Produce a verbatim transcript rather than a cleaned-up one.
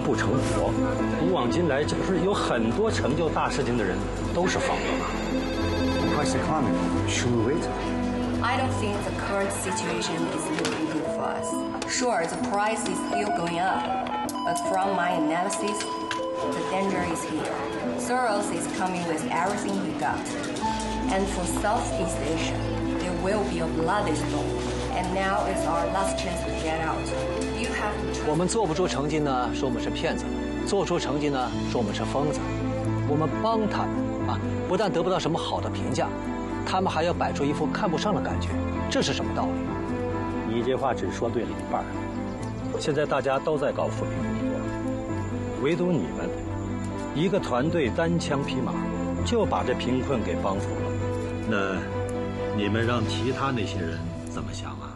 不成佛。古往今来，这不是有很多成就大事情的人都是放火吗 ？Price economy, should we wait? I don't think the current situation is looking good for us. Sure, the price is still going up, but from my analysis, the danger is here. Soros is coming with everything he got. And for Southeast Asia, there will be a bloody storm. And now is our last chance to get out. You have to... 我们做不出成绩呢，说我们是骗子；做出成绩呢，说我们是疯子。我们帮他们啊，不但得不到什么好的评价，他们还要摆出一副看不上的感觉，这是什么道理？ 你这话只说对了一半。现在大家都在搞扶贫工作，唯独你们一个团队单枪匹马就把这贫困给帮扶了。那你们让其他那些人怎么想啊？